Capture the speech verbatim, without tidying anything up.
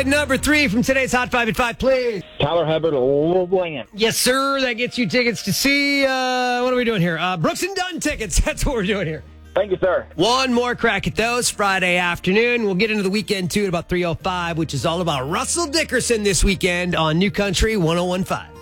Number three from today's Hot Five at Five, please. Tyler Hubbard, Land. Yes, sir. That gets you tickets to see, uh, what are we doing here? Uh, Brooks and Dunn tickets. That's what we're doing here. Thank you, sir. One more crack at those Friday afternoon. We'll get into the weekend, too, at about three oh five, which is all about Russell Dickerson this weekend on New Country one oh one point five.